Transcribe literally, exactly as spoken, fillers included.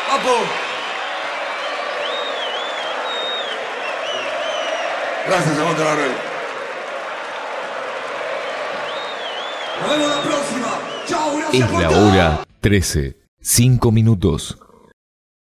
¡Papo! Gracias, aguanta la red. Nos vemos la próxima. Chao, gracias Es por la todo. hora trece, cinco minutos.